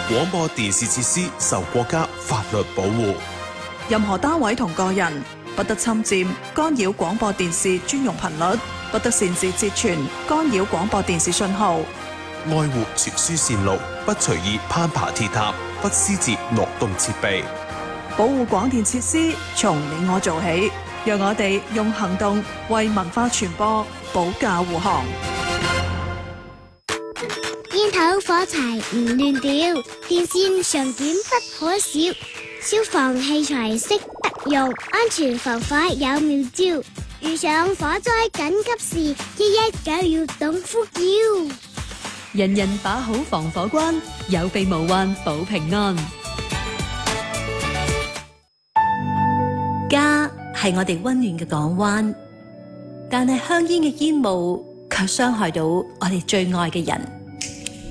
廣播電視設施受國家法律保護。 任何單位同個人不得侵佔、干擾廣播電視專用頻率，不得擅自截傳、干擾廣播電視信號。 愛護傳輸線路，不隨意攀爬鐵塔，不私自挪動設備。 保護廣電設施，從你我做起。讓我哋用行動為文化傳播保駕護航。 煙頭火柴唔亂掉，電線長短不可少，消防器材識得用，安全防火有妙招。遇上火災緊急事，119要懂呼叫。 人人把好防火關，有備無患保平安。家係我哋溫暖嘅港灣，但係香煙嘅煙霧卻傷害到我哋最愛嘅人。